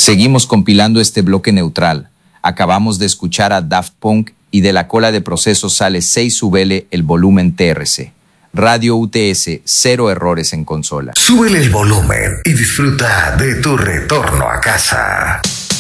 Seguimos compilando este bloque neutral. Acabamos de escuchar a Daft Punk y de la cola de proceso sale 6 el volumen TRC. Radio UTS, 0 errores en consola. Súbele el volumen y disfruta de tu retorno a casa.